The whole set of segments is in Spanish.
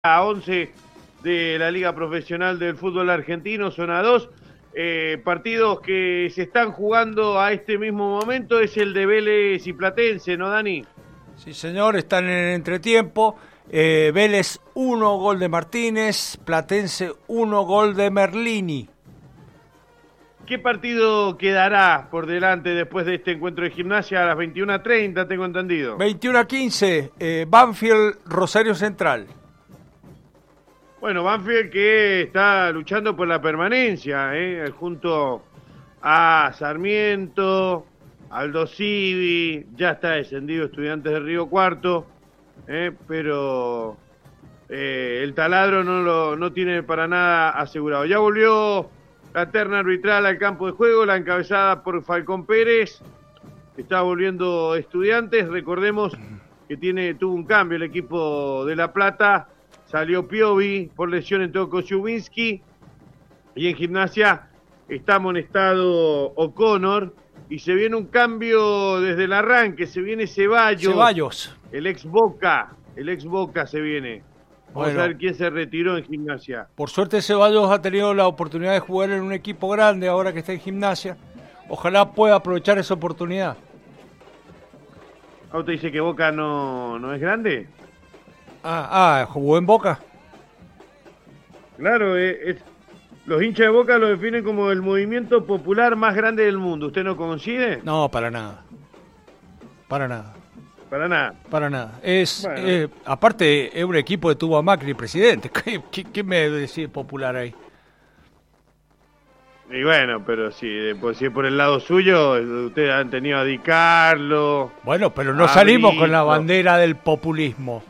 a 11 de la Liga Profesional del Fútbol Argentino, zona 2. Partidos que se están jugando a este mismo momento es el de Vélez y Platense, ¿no, Dani? Sí, señor, están en el entretiempo. Vélez 1, gol de Martínez. Platense 1, gol de Merlini. ¿Qué partido quedará por delante después de este encuentro de Gimnasia a las 21:30, tengo entendido? 21:15, Banfield, Rosario Central. Bueno, Banfield que está luchando por la permanencia, junto a Sarmiento, Aldo Civi, ya está descendido Estudiantes de Río Cuarto, pero el taladro no tiene para nada asegurado. Ya volvió la terna arbitral al campo de juego, la encabezada por Falcón Pérez, está volviendo Estudiantes. Recordemos que tuvo un cambio el equipo de La Plata. Salió Piovi, por lesión entró Kosciuszynski, y en Gimnasia está amonestado O'Connor, y se viene un cambio desde el arranque, se viene Ceballos. El ex Boca se viene. Vamos a ver quién se retiró en Gimnasia. Por suerte Ceballos ha tenido la oportunidad de jugar en un equipo grande ahora que está en Gimnasia. Ojalá pueda aprovechar esa oportunidad. ¿Usted dice que Boca no es grande? ¿Jugó en Boca? Claro, los hinchas de Boca lo definen como el movimiento popular más grande del mundo. ¿Usted no coincide? No, para nada. Para nada. Aparte, es un equipo que tuvo a Macri presidente. ¿Qué me decide popular ahí? Y bueno, pero si es por el lado suyo, ustedes han tenido a Di Carlo. Bueno, pero no salimos con la bandera del populismo.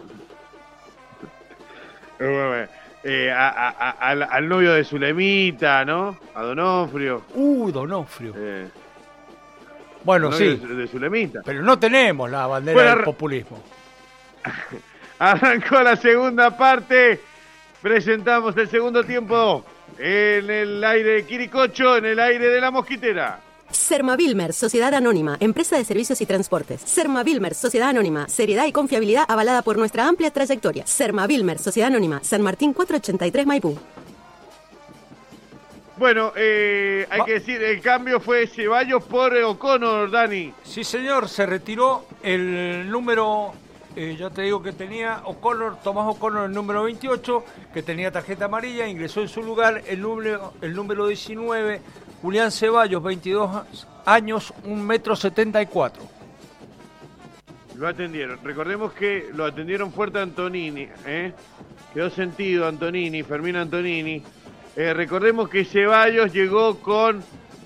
Al novio de Zulemita, ¿no? A Donofrio. Donofrio. Bueno, sí. De Zulemita. Pero no tenemos la bandera del populismo. Arrancó la segunda parte. Presentamos el segundo tiempo en el aire de Quiricocho, en el aire de La Mosquitera. Sermavilmer, Sociedad Anónima, Empresa de Servicios y Transportes. Sermavilmer, Sociedad Anónima, seriedad y confiabilidad avalada por nuestra amplia trayectoria. Sermavilmer, Sociedad Anónima, San Martín 483 Maipú. Bueno, hay que decir, el cambio fue Ceballos por O'Connor, Dani. Sí, señor, se retiró el número, ya te digo que tenía Tomás O'Connor, el número 28, que tenía tarjeta amarilla, ingresó en su lugar el número 19, Julián Ceballos, 22 años, 1,74 m. Lo atendieron. Recordemos que lo atendieron fuerte a Antonini. Quedó sentido Antonini, Fermín Antonini. Recordemos que Ceballos llegó con...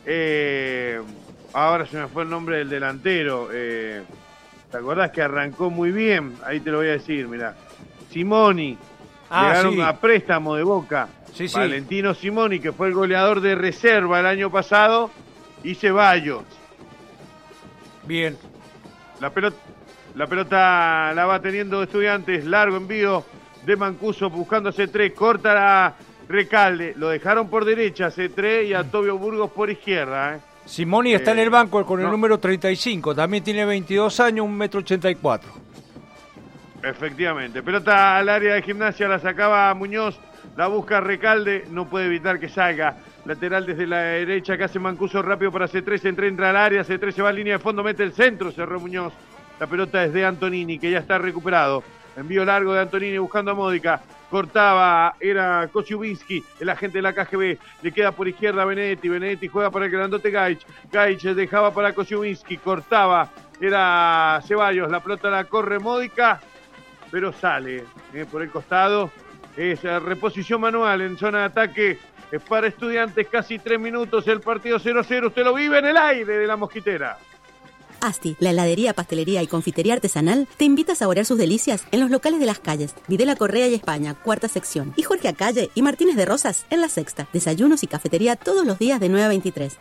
ahora se me fue el nombre del delantero. ¿Te acordás que arrancó muy bien? Ahí te lo voy a decir, mirá. Simoni. Llegaron a préstamo de Boca. Sí. Valentino Simoni, que fue el goleador de reserva el año pasado, y Ceballos. Bien. La pelota la va teniendo Estudiantes, largo envío de Mancuso buscando a C3, corta la Recalde, lo dejaron por derecha C3 y a Tobio Burgos por izquierda. Simoni está en el banco con el número 35, también tiene 22 años, 1,84 m. Efectivamente, pelota al área de Gimnasia, la sacaba Muñoz. La busca Recalde, no puede evitar que salga. Lateral desde la derecha que hace Mancuso rápido para C3, entra al área, C3 se va a línea de fondo, mete el centro, cerró Muñoz. La pelota es de Antonini, que ya está recuperado. Envío largo de Antonini buscando a Módica. Cortaba, era Kosciuszynski, el agente de la KGB. Le queda por izquierda a Benedetti juega para el grandote Gaich dejaba para Kosciuszynski, cortaba, era Ceballos. La pelota la corre Módica, pero sale por el costado. Es reposición manual en zona de ataque para Estudiantes, casi 3 minutos, el partido 0-0, usted lo vive en el aire de La Mosquitera. Asti, la heladería, pastelería y confitería artesanal, te invita a saborear sus delicias en los locales de Las Calles, Videla Correa y España, cuarta sección, y Jorge Acalle y Martínez de Rosas en la sexta. Desayunos y cafetería todos los días de 9 a 23.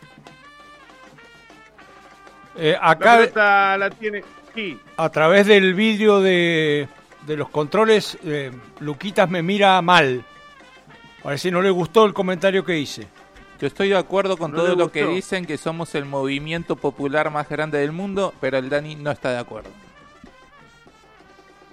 Acá la tiene, sí. A través del vídeo de los controles, Luquitas me mira mal. Parece que no le gustó el comentario que hice. Yo estoy de acuerdo con No todo le lo que gustó. dicen, que somos el movimiento popular más grande del mundo, pero el Dani no está de acuerdo.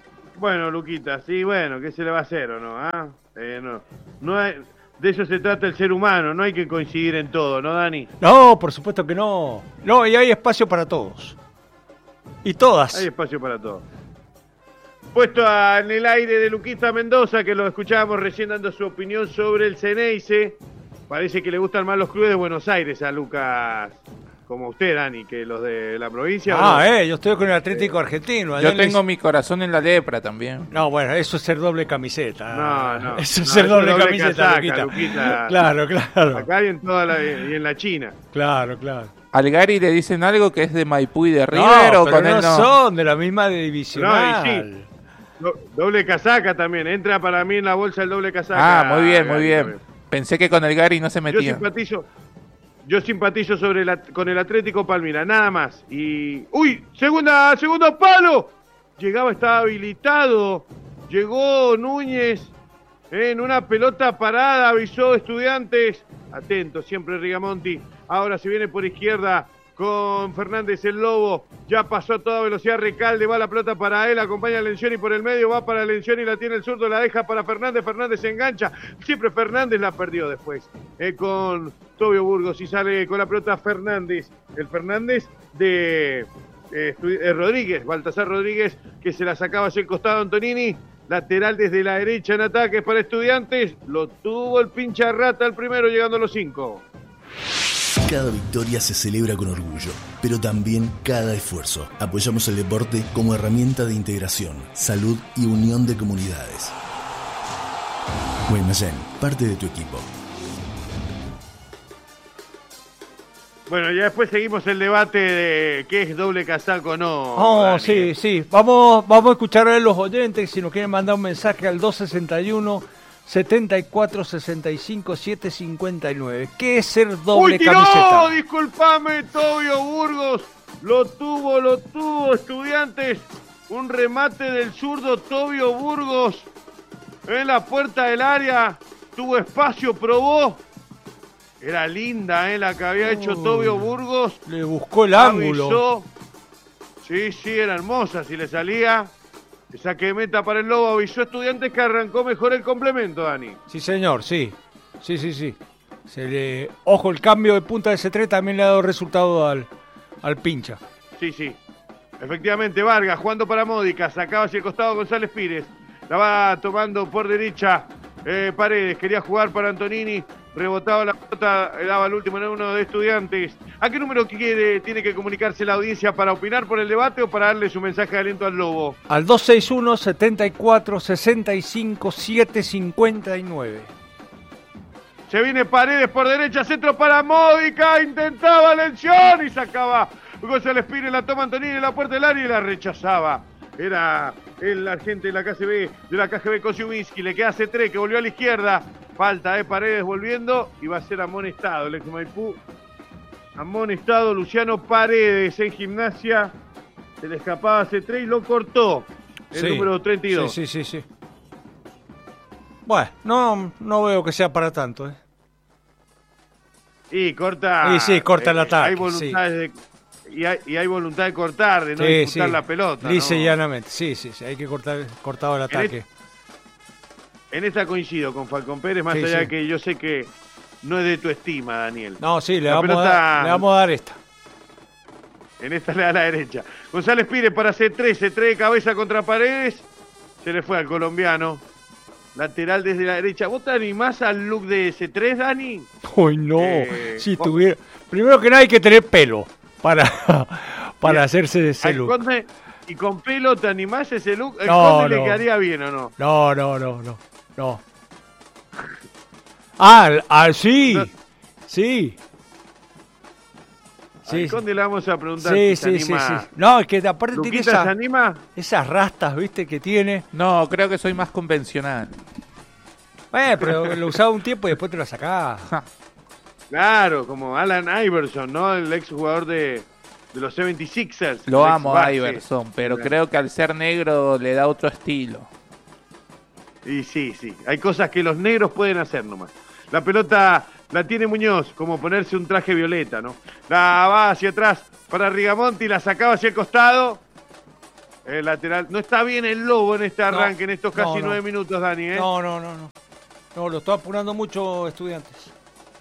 Bueno, Luquita, sí, bueno, ¿qué se le va a hacer o no? No hay, de eso se trata el ser humano, no hay que coincidir en todo, ¿no, Dani? No, por supuesto que no. No, y hay espacio para todos. Y todas. Hay espacio para todos. Puesto en el aire de Luquita Mendoza, que lo escuchábamos recién dando su opinión sobre el Ceneice. Parece que le gustan más los clubes de Buenos Aires a Lucas, como usted, Dani, que los de la provincia. Yo estoy con el Atlético Argentino. Yo tengo mi corazón en la lepra también. No, bueno, eso es ser doble camiseta. No. Eso es ser doble camiseta, casaca, Luquita. Claro. Acá y en la China. Claro. Al Gary le dicen algo que es de Maipú y de River, o pero con él no no. son de la misma divisional. No, y sí. Doble casaca también. Entra para mí en la bolsa el doble casaca. Ah, muy bien. También. Pensé que con el Gary no se metía. Yo simpatizo con el Atlético Palmira, nada más. Y ¡uy! Segundo palo. Estaba habilitado. Llegó Núñez en una pelota parada, avisó Estudiantes. Atento siempre Rigamonti. Ahora se viene por izquierda con Fernández el Lobo. Ya pasó a toda velocidad Recalde, va la pelota para él, acompaña a Lencioni por el medio, va para Lencioni, la tiene el zurdo, la deja para Fernández se engancha, siempre Fernández la perdió después, con Tobio Burgos, y sale con la pelota Fernández, el Fernández de Rodríguez, Baltasar Rodríguez, que se la sacaba hacia el costado Antonini, lateral desde la derecha en ataques para Estudiantes, lo tuvo el pincha rata el primero, llegando a los 5. Cada victoria se celebra con orgullo, pero también cada esfuerzo. Apoyamos el deporte como herramienta de integración, salud y unión de comunidades. Guaymallén, parte de tu equipo. Bueno, ya después seguimos el debate de qué es doble casaco o no. Oh, sí. Vamos a escuchar a los oyentes si nos quieren mandar un mensaje al 261 74 65 759. ¿Qué es ser doble camiseta? Disculpame, Tobio Burgos. Lo tuvo Estudiantes. Un remate del zurdo Tobio Burgos en la puerta del área. Tuvo espacio, probó. Era linda, la que había hecho Tobio Burgos. Le buscó el ángulo. Avisó. Sí, era hermosa. Si le salía. Esa que meta para el Lobo, avisó Estudiantes que arrancó mejor el complemento, Dani. Sí, señor, sí. Ojo, el cambio de punta de C3 también le ha dado resultado al pincha. Sí. Efectivamente, Vargas jugando para Módica, sacaba hacia el costado González Pires. La va tomando por derecha Paredes, quería jugar para Antonini. Rebotaba la pelota, daba el último en uno de Estudiantes. ¿A qué número tiene que comunicarse la audiencia para opinar por el debate o para darle su mensaje de aliento al Lobo? Al 261 74 65 759. Se viene Paredes por derecha, centro para Módica, intentaba Lencioni y sacaba González Pires, la toma Antonini en la puerta del área y la rechazaba. Era el agente de la KGB Kosiuminski, le queda C3 que volvió a la izquierda. Falta de Paredes volviendo y va a ser amonestado el ex Maipú. Amonestado Luciano Paredes en Gimnasia. Se le escapaba C3 y lo cortó. El número 32. Sí. Bueno, no veo que sea para tanto. Y corta. Corta el ataque. Hay voluntades y hay voluntad de cortar, de no disputar la pelota. Lisa y ¿no? llanamente. Sí, hay que cortado el ataque. En esta coincido con Falcón Pérez, más allá de que yo sé que no es de tu estima, Daniel. No, le vamos a dar esta. En esta le da a la derecha. González Pires para C3 de cabeza contra Paredes. Se le fue al colombiano. Lateral desde la derecha. ¿Vos te animás al look de C3, Dani? Uy, no. Si tuviera... Primero que nada hay que tener pelo para hacerse ese look. Conde, ¿y con pelo te animás ese look? ¿El No, Conde le quedaría bien o no? No. Sí. No. Sí. Al Conde le vamos a preguntar Sí. si se anima. No, es que aparte tiene ¿Luquita se anima? esas rastas, ¿viste? Que tiene. No, creo que soy más convencional. Pero lo usaba un tiempo y después te lo sacás. Claro, como Alan Iverson, ¿no? El ex jugador de los 76ers. Lo el amo ex a base. Iverson, pero creo que al ser negro le da otro estilo. Y sí. Hay cosas que los negros pueden hacer nomás. La pelota la tiene Muñoz, como ponerse un traje violeta, ¿no? La va hacia atrás para Rigamonti, la sacaba hacia el costado. El lateral. No está bien el Lobo en este arranque, en estos casi 9 minutos, Dani, ¿eh? No, lo está apurando mucho Estudiantes.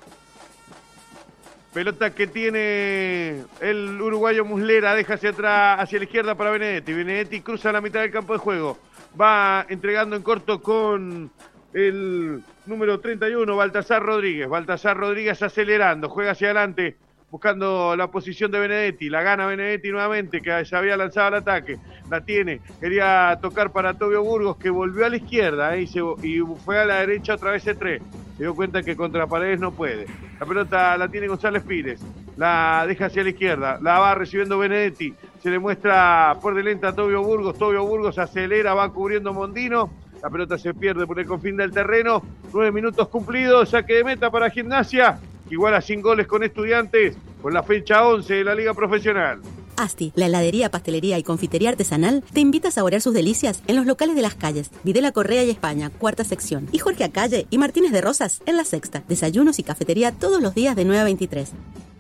Pelota que tiene el uruguayo Muslera, deja hacia atrás, hacia la izquierda para Benedetti. Benedetti cruza la mitad del campo de juego. Va entregando en corto con el número 31, Baltasar Rodríguez. Baltasar Rodríguez acelerando, juega hacia adelante, buscando la posición de Benedetti. La gana Benedetti nuevamente, que se había lanzado al ataque. La tiene, quería tocar para Tobio Burgos, que volvió a la izquierda y fue a la derecha otra vez C3. Se dio cuenta que contra Paredes no puede. La pelota la tiene González Pires, la deja hacia la izquierda, la va recibiendo Benedetti, se le muestra por delante a Tobio Burgos acelera, va cubriendo Mondino, la pelota se pierde por el confín del terreno, 9 minutos cumplidos, saque de meta para Gimnasia, igual a 100 goles con Estudiantes, por la fecha 11 de la Liga Profesional. Asti, la heladería, pastelería y confitería artesanal, te invita a saborear sus delicias en los locales de Las Calles, Videla Correa y España, cuarta sección, y Jorge Acalle y Martínez de Rosas en la sexta. Desayunos y cafetería todos los días de 9 a 23.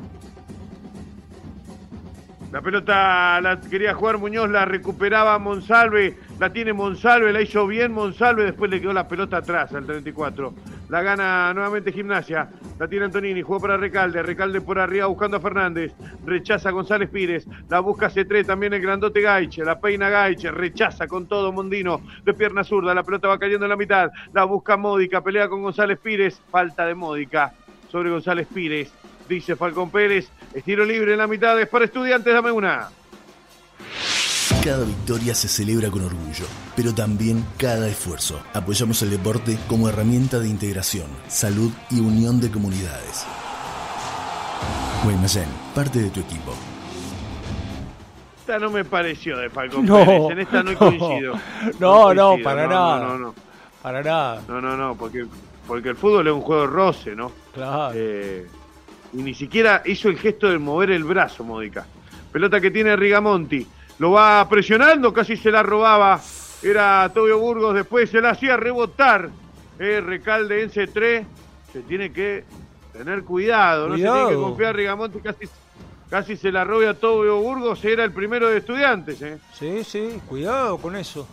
La pelota la quería jugar Muñoz, la recuperaba Monsalve, la tiene Monsalve, la hizo bien Monsalve, después le quedó la pelota atrás al 34. La gana nuevamente Gimnasia, la tiene Antonini, jugó para Recalde por arriba buscando a Fernández, rechaza González Pires, la busca C3, también el grandote Gaich, la peina Gaich, rechaza con todo Mondino, de pierna zurda, la pelota va cayendo en la mitad, la busca Módica, pelea con González Pires, falta de Módica sobre González Pires. Dice Falcón Pérez, es tiro libre en la mitad, es para Estudiantes, dame una. Cada victoria se celebra con orgullo, pero también cada esfuerzo. Apoyamos el deporte como herramienta de integración, salud y unión de comunidades. Guaymallén, parte de tu equipo. Esta no me pareció de Falcón Pérez, en esta no coincido. No, para nada. No. Para nada. No, porque el fútbol es un juego de roce, ¿no? Claro. Y ni siquiera hizo el gesto de mover el brazo, Módica. Pelota que tiene Rigamonti. Lo va presionando, casi se la robaba. Era Tobio Burgos, después se la hacía rebotar. Recalde en C3. Se tiene que tener cuidado. No se tiene que confiar Rigamonti. Casi se la roba a Tobio Burgos. Era el primero de Estudiantes. Sí, cuidado con eso.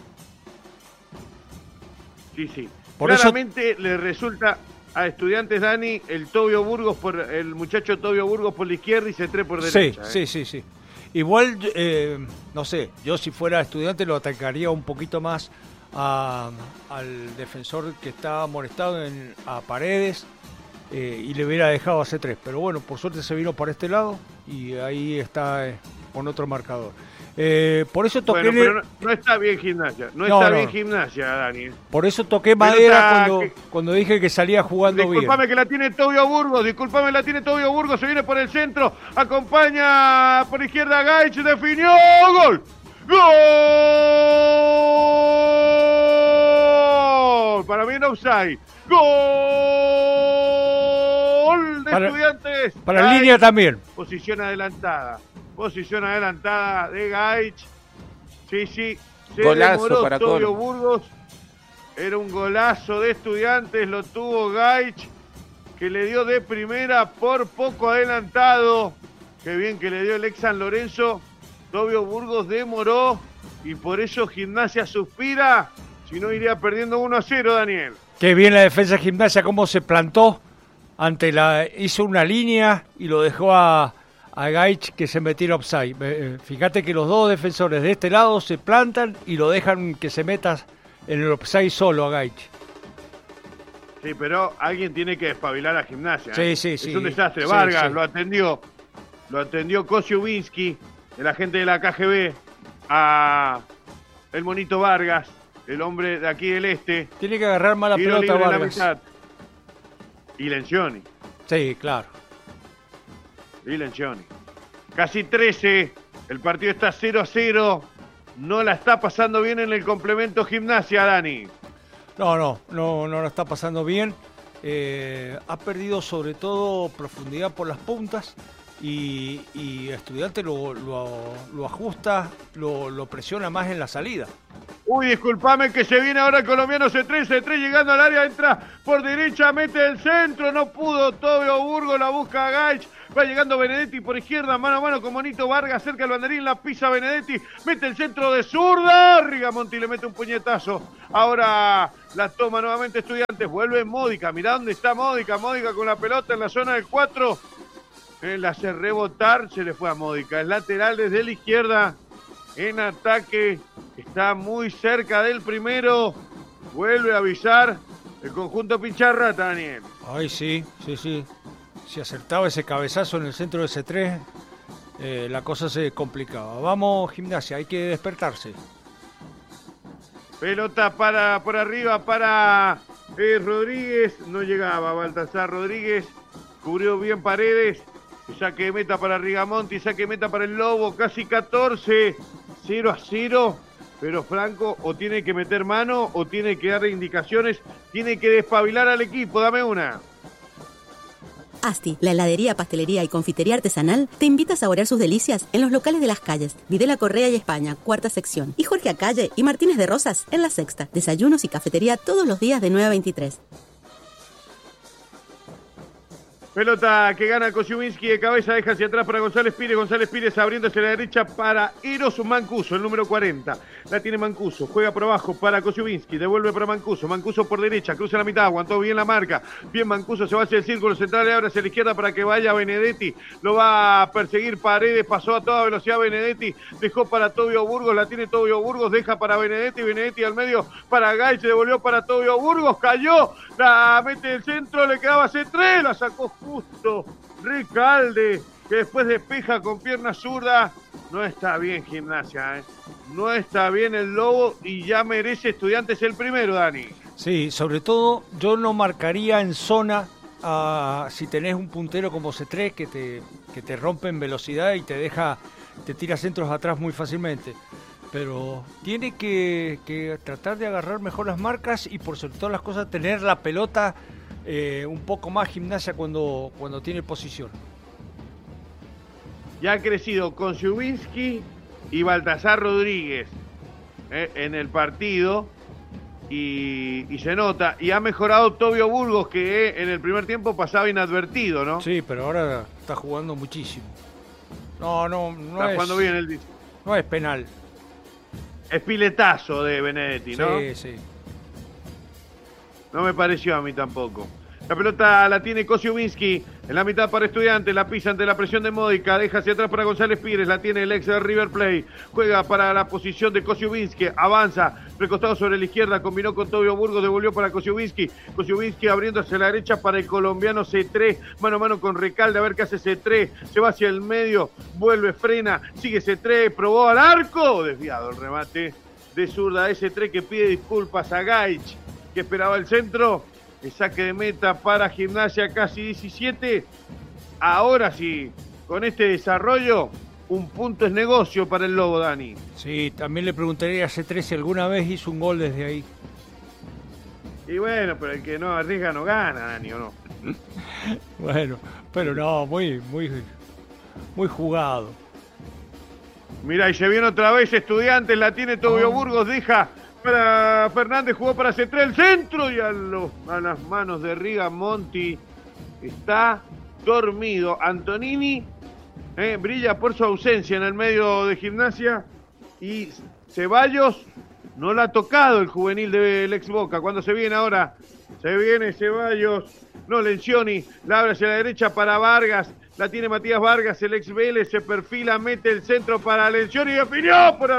Sí. Claramente le resulta a Estudiantes, Dani, el muchacho Tobio Burgos por la izquierda y C3 por derecha. Sí. Igual, no sé, yo si fuera Estudiante lo atacaría un poquito más al defensor que está amonestado a Paredes y le hubiera dejado a C3. Pero bueno, por suerte se vino para este lado y ahí está con otro marcador. Por eso toqué... Bueno, pero no está bien Gimnasia. No está bien Gimnasia, Dani. Por eso toqué madera cuando dije que salía jugando bien. Disculpame que la tiene Tobio Burgos. Se viene por el centro. Acompaña por izquierda Gaich. Definió. ¡Gol! ¡Gol! Para mí en offside. ¡Gol de Estudiantes! Para Gaich, línea también. Posición adelantada de Gaich. Sí. Se golazo para Tobio Burgos. Era un golazo de Estudiantes. Lo tuvo Gaich, que le dio de primera por poco adelantado. Qué bien que le dio el ex San Lorenzo. Tobio Burgos demoró y por eso Gimnasia suspira. Si no, iría perdiendo 1-0, Daniel. Qué bien la defensa de Gimnasia, cómo se plantó hizo una línea y lo dejó a Gaich que se metiera offside. Fíjate que los dos defensores de este lado se plantan y lo dejan que se meta en el offside solo a Gaich. Sí, pero alguien tiene que despabilar a Gimnasia. Sí. Es un desastre. Vargas lo atendió Kosiubinsky, el agente de la KGB, a el monito Vargas, el hombre de aquí del este. Tiene que agarrar mala pelota Vargas. Y Lencioni. Sí, claro. Y Lencioni. Casi 13. El partido está 0-0. No la está pasando bien en el complemento Gimnasia, Dani. No la está pasando bien. Ha perdido sobre todo profundidad por las puntas. y Estudiantes lo ajusta, lo presiona más en la salida. Uy, disculpame que se viene ahora el colombiano C3 llegando al área, entra por derecha, mete el centro, no pudo Tobio Burgos, la busca Gaich, va llegando Benedetti por izquierda, mano a mano con Monito Vargas, cerca el banderín, la pisa Benedetti, mete el centro de zurda, Rigamonti le mete un puñetazo, ahora la toma nuevamente Estudiantes, vuelve Módica, mirá dónde está Módica con la pelota en la zona del 4, la hace rebotar, se le fue a Módica, es lateral desde la izquierda, en ataque, está muy cerca del primero, vuelve a avisar el conjunto Pincharrata, Daniel. Ay, sí, si acertaba ese cabezazo en el centro de C3, la cosa se complicaba. Vamos, Gimnasia, hay que despertarse. Pelota por arriba para Rodríguez, no llegaba Baltasar Rodríguez, cubrió bien Paredes, saque de meta para Rigamonti, saque de meta para el Lobo, casi 14, 0-0, pero Franco o tiene que meter mano o tiene que darle indicaciones, tiene que despabilar al equipo, dame una. Asti, la heladería, pastelería y confitería artesanal, te invita a saborear sus delicias en los locales de Las Calles, Videla Correa y España, cuarta sección, y Jorge Acalle y Martínez de Rosas en la sexta. Desayunos y cafetería todos los días de 9 a 23. Pelota que gana Kosciuszynski de cabeza, deja hacia atrás para González Pires abriendo hacia la derecha para Eros Mancuso, el número 40. La tiene Mancuso, juega por abajo para Kosciuszynski, devuelve para Mancuso por derecha, cruza la mitad, aguantó bien la marca. Bien Mancuso, se va hacia el círculo central y ahora hacia la izquierda para que vaya Benedetti. Lo va a perseguir Paredes, pasó a toda velocidad Benedetti, dejó para Tobio Burgos, la tiene Tobio Burgos, deja para Benedetti al medio para Gaich, se devolvió para Tobio Burgos, cayó, la mete el centro, le quedaba C3, la sacó justo Recalde, que después despeja con pierna zurda. No está bien Gimnasia, no está bien el Lobo y ya merece Estudiantes el primero, Dani. Sí, sobre todo yo no marcaría en zona si tenés un puntero como C3 que te rompe en velocidad y te tira centros atrás muy fácilmente. Pero tiene que tratar de agarrar mejor las marcas y por sobre todas las cosas tener la pelota un poco más Gimnasia cuando tiene posición. Ya ha crecido Kosciuszynski y Baltasar Rodríguez en el partido y se nota. Y ha mejorado Tobio Burgos, que en el primer tiempo pasaba inadvertido, ¿no? Sí, pero ahora está jugando muchísimo. No está jugando bien el... No es penal. Es piletazo de Benedetti, ¿no? Sí. No me pareció a mí tampoco. La pelota la tiene Kosciuszynski en la mitad para Estudiantes, la pisa ante la presión de Módica, deja hacia atrás para González Pires, la tiene el ex de River Plate, juega para la posición de Kosciuszynski, avanza, recostado sobre la izquierda, combinó con Tobio Burgos, devolvió para Kosciuszynski abriendo hacia la derecha para el colombiano C3, mano a mano con Recalde, a ver qué hace C3, se va hacia el medio, vuelve, frena, sigue C3, probó al arco, desviado el remate de zurda de C3 que pide disculpas a Gaich, que esperaba el centro. El saque de meta para Gimnasia, casi 17. Ahora sí, con este desarrollo, un punto es negocio para el Lobo, Dani. Sí, también le preguntaría a C3 si alguna vez hizo un gol desde ahí. Y bueno, pero el que no arriesga no gana, Dani, ¿o no? Bueno, pero no, muy jugado. Mirá, y se viene otra vez Estudiantes, la tiene Tobio Burgos, deja... para Fernández, jugó para C3 el centro y a las manos de Rigamonti está dormido. Antonini brilla por su ausencia en el medio de Gimnasia y Ceballos no la ha tocado el juvenil del ex Boca. Cuando se viene ahora, se viene Ceballos, no Lencioni, la abre hacia la derecha para Vargas, la tiene Matías Vargas, el ex Vélez, se perfila, mete el centro para Lencioni y definió por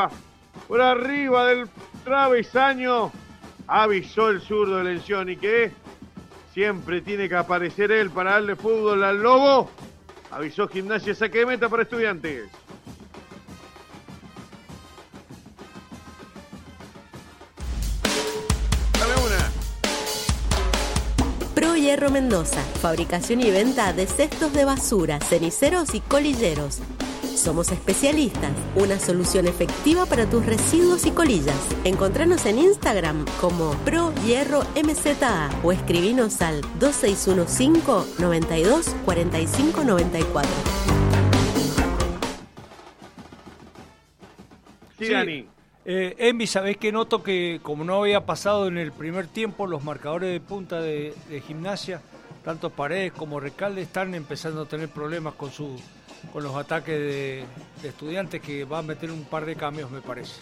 arriba del travesaño, avisó el zurdo de Lencioni que siempre tiene que aparecer él para darle fútbol al Lobo. Avisó Gimnasia, saque de meta para Estudiantes. Dame una. Pro Hierro Mendoza, fabricación y venta de cestos de basura, ceniceros y colilleros. Somos especialistas, una solución efectiva para tus residuos y colillas. Encontranos en Instagram como ProHierroMZA o escribinos al 2615 92 45 94. Sí, Dani. Envi, ¿sabés qué noto? Que como no había pasado en el primer tiempo, los marcadores de punta de Gimnasia, tanto Paredes como Recalde, están empezando a tener problemas con los ataques de Estudiantes, que va a meter un par de cambios, me parece.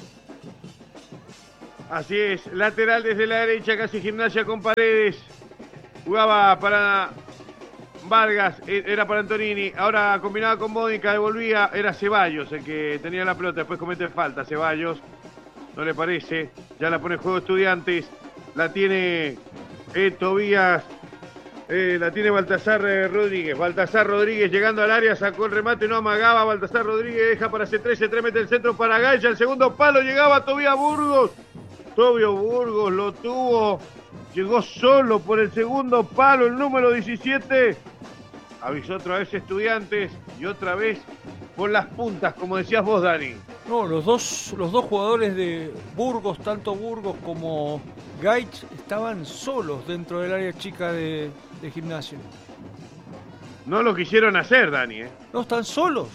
Así es, lateral desde la derecha, casi Gimnasia con Paredes. Jugaba para Vargas, era para Antonini, ahora combinaba con Mónica, devolvía, era Ceballos el que tenía la pelota, después comete falta Ceballos, no le parece, ya la pone en juego Estudiantes, la tiene Tobías, la tiene Baltasar Rodríguez llegando al área, sacó el remate, no amagaba, Baltasar Rodríguez deja para C3 mete el centro para Gaich, al segundo palo llegaba Tobías Burgos, Tobio Burgos lo tuvo, llegó solo por el segundo palo, el número 17, avisó otra vez Estudiantes y otra vez por las puntas, como decías vos, Dani. No, los dos jugadores de Burgos, tanto Burgos como Gaich, estaban solos dentro del área chica de Gimnasia. No lo quisieron hacer, Dani, No, están solos.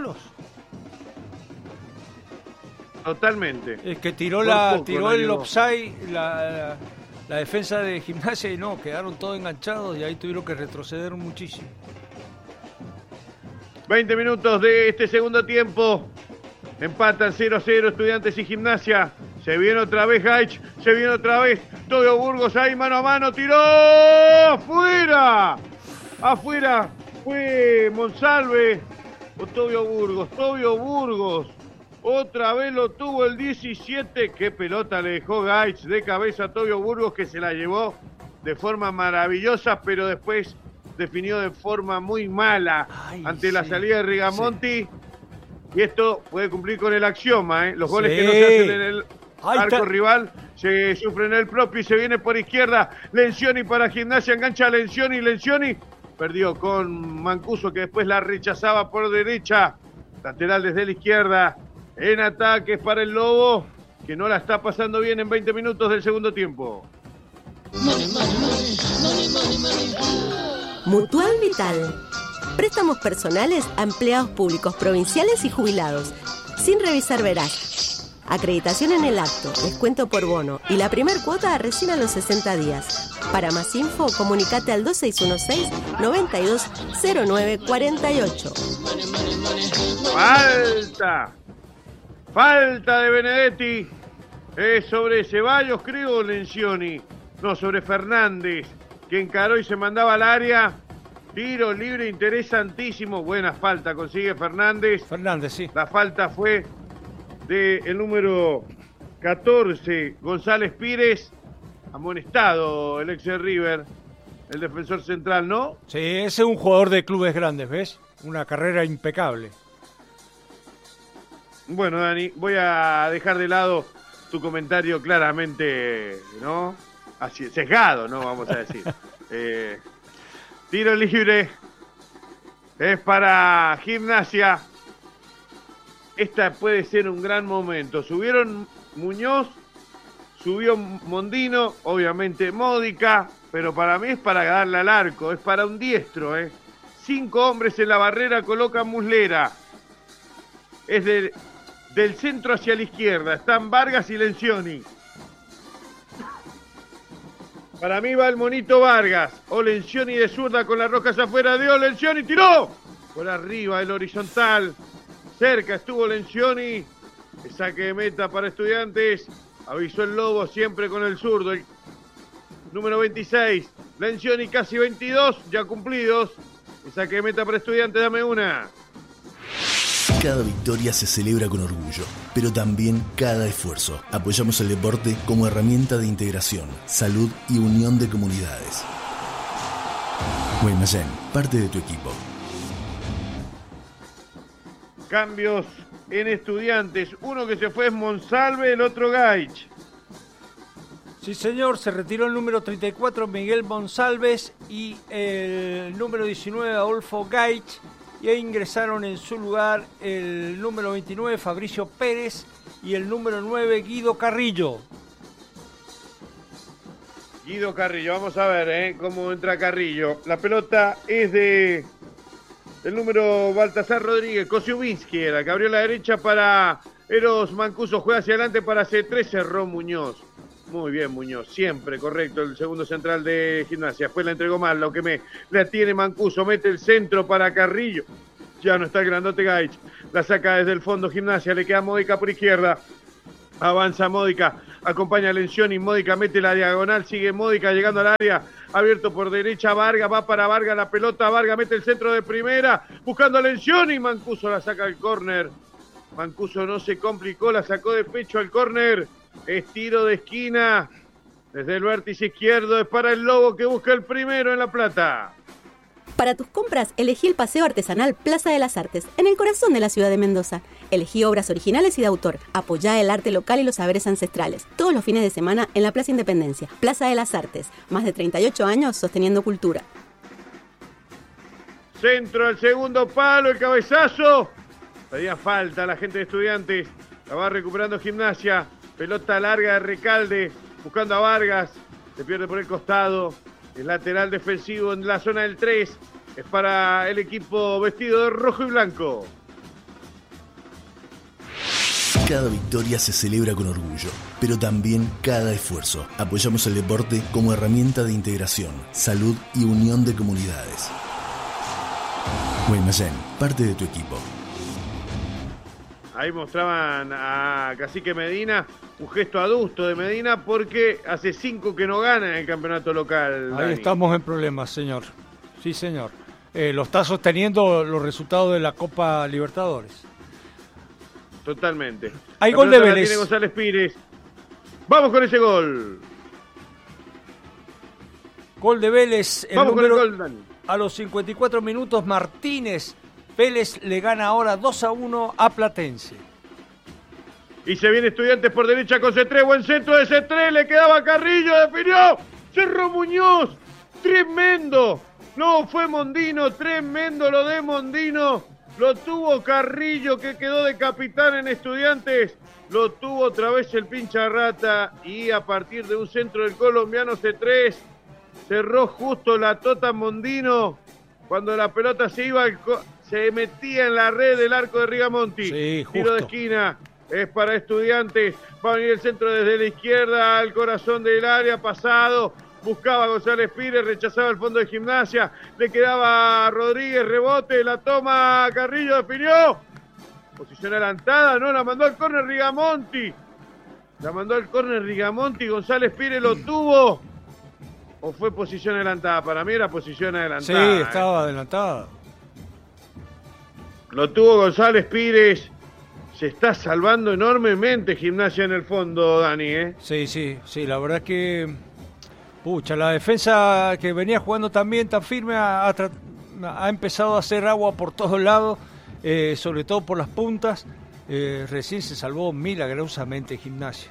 Totalmente. Es que tiró el offside, la defensa de Gimnasia, y no, quedaron todos enganchados y ahí tuvieron que retroceder muchísimo. 20 minutos de este segundo tiempo. Empatan 0-0 Estudiantes y Gimnasia. Se viene otra vez Gaich, se viene otra vez Tobio Burgos ahí mano a mano, tiró afuera, fue Monsalve o Tobio Burgos, otra vez lo tuvo el 17, qué pelota le dejó Gaich de cabeza a Tobio Burgos, que se la llevó de forma maravillosa, pero después definió de forma muy mala ante la salida de Rigamonti. Sí. Y esto puede cumplir con el axioma, los goles que no se hacen en el arco rival se sufren en el propio y se viene por izquierda. Lencioni para Gimnasia, engancha a Lencioni perdió con Mancuso, que después la rechazaba por derecha. Lateral desde la izquierda, en ataques para el Lobo, que no la está pasando bien en 20 minutos del segundo tiempo. Mutual Vital. Préstamos personales a empleados públicos provinciales y jubilados, sin revisar veraz. Acreditación en el acto, descuento por bono y la primer cuota recién a los 60 días. Para más info, comunicate al 2616-920948. Falta de Benedetti. Sobre Ceballos, creo, Lencioni. No, sobre Fernández, que encaró y se mandaba al área. Tiro libre interesantísimo. Buena falta consigue Fernández. Sí. La falta fue del número 14, González Pires. Amonestado el ex de River, el defensor central, ¿no? Sí, ese es un jugador de clubes grandes, ¿ves? Una carrera impecable. Bueno, Dani, voy a dejar de lado tu comentario claramente, ¿no? Así, sesgado, ¿no? Vamos a decir. Tiro libre es para Gimnasia. Esta puede ser un gran momento. Subieron Muñoz, subió Mondino, obviamente Módica, pero para mí es para darle al arco, es para un diestro, 5 hombres en la barrera, colocan Muslera. Es del centro hacia la izquierda, están Vargas y Lencioni. Para mí va el monito Vargas, o Lencioni de zurda con las rojas afuera, dio Lencioni, tiró por arriba el horizontal, cerca estuvo Lencioni, el saque de meta para Estudiantes, avisó el Lobo siempre con el zurdo, el número 26, Lencioni casi 22, ya cumplidos, el saque de meta para Estudiantes, dame una. Cada victoria se celebra con orgullo, pero también cada esfuerzo. Apoyamos el deporte como herramienta de integración, salud y unión de comunidades. Guaymallén, parte de tu equipo. Cambios en Estudiantes. Uno que se fue es Monsalve, el otro Gaich. Sí, señor, se retiró el número 34, Miguel Monsalves, y el número 19, Adolfo Gaich. y ahí ingresaron en su lugar el número 29, Fabricio Pérez, y el número 9, Guido Carrillo. Guido Carrillo, vamos a ver cómo entra Carrillo. La pelota es del número Baltasar Rodríguez, Kosiubinsky era, que abrió la derecha para Eros Mancuso, juega hacia adelante para C3, cerró Muñoz. Muy bien Muñoz, siempre correcto, el segundo central de Gimnasia. Después la entregó mal, lo que la tiene Mancuso, mete el centro para Carrillo. Ya no está el grandote Gaich, la saca desde el fondo Gimnasia, le queda Módica por izquierda. Avanza Módica, acompaña a Lencioni, Módica mete la diagonal, sigue Módica llegando al área, abierto por derecha Vargas, va para Vargas la pelota, Vargas mete el centro de primera, buscando a Lencioni, Mancuso la saca al córner. Mancuso no se complicó, la sacó de pecho al córner, es tiro de esquina, desde el vértice izquierdo, es para el Lobo que busca el primero en La Plata. Para tus compras, elegí el Paseo Artesanal Plaza de las Artes, en el corazón de la ciudad de Mendoza. Elegí obras originales y de autor. Apoyá el arte local y los saberes ancestrales. Todos los fines de semana en la Plaza Independencia. Plaza de las Artes. Más de 38 años sosteniendo cultura. Centro al segundo palo, el cabezazo. Pedía falta a la gente de Estudiantes. La va recuperando Gimnasia. Pelota larga de Recalde. Buscando a Vargas. Se pierde por el costado. El lateral defensivo en la zona del 3 es para el equipo vestido de rojo y blanco. Cada victoria se celebra con orgullo, pero también cada esfuerzo. Apoyamos el deporte como herramienta de integración, salud y unión de comunidades. Guaymallén, parte de tu equipo. Ahí mostraban a Cacique Medina, un gesto adusto de Medina, porque hace 5 que no gana en el campeonato local. Ahí Dani. estamos en problemas, señor. Sí, señor. Lo está sosteniendo los resultados de la Copa Libertadores. Totalmente. Hay La gol de pelota la Vélez. tiene González Pires. Vamos con ese gol. Gol de Vélez. Vamos con el gol, Dani. A los 54 minutos, Martínez. Vélez le gana ahora 2-1 a Platense. Y se viene Estudiantes por derecha con C3, buen centro de C3, le quedaba Carrillo, definió, cerró Muñoz, tremendo, no fue Mondino, tremendo lo de Mondino, lo tuvo Carrillo que quedó de capitán en Estudiantes, lo tuvo otra vez el pincha rata y a partir de un centro del colombiano C3, cerró justo la tota Mondino, cuando la pelota se metía en la red del arco de Rigamonti, Sí, justo. Tiro de esquina. Es para Estudiantes, va a venir el centro desde la izquierda al corazón del área, pasado, buscaba a González Pires, rechazaba el fondo de Gimnasia, le quedaba a Rodríguez, rebote, la toma Carrillo, definió, posición adelantada, no, la mandó al córner Rigamonti, González Pires lo tuvo, o fue posición adelantada, para mí era posición adelantada. Sí, estaba adelantada. Lo tuvo González Pires. Se está salvando enormemente Gimnasia en el fondo, Dani, Sí, la verdad es que la defensa que venía jugando también tan firme ha empezado a hacer agua por todos lados, sobre todo por las puntas. Recién se salvó milagrosamente Gimnasia.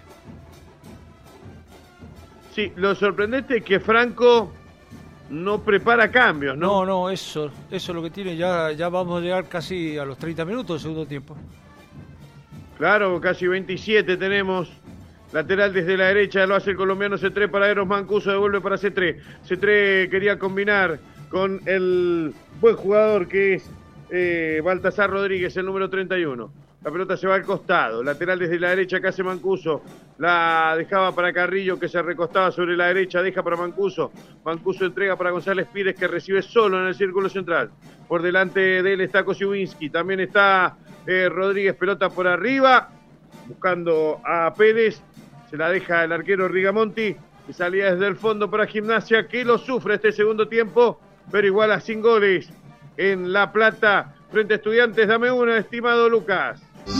Sí, lo sorprendente es que Franco no prepara cambios, ¿no? No, eso es lo que tiene. Ya vamos a llegar casi a los 30 minutos del segundo tiempo. Claro, casi 27 tenemos. Lateral desde la derecha, lo hace el colombiano C3 para Eros Mancuso, devuelve para C3. C3 quería combinar con el buen jugador que es Baltasar Rodríguez, el número 31. La pelota se va al costado, lateral desde la derecha que hace Mancuso. La dejaba para Carrillo que se recostaba sobre la derecha, deja para Mancuso. Mancuso entrega para González Pires que recibe solo en el círculo central. Por delante de él está Kosiubinsky, también está Rodríguez, pelota por arriba, buscando a Pérez, se la deja el arquero Rigamonti, y salía desde el fondo para Gimnasia, que lo sufre este segundo tiempo, pero igual a 100 goles en La Plata, frente a Estudiantes. Dame una, estimado Lucas.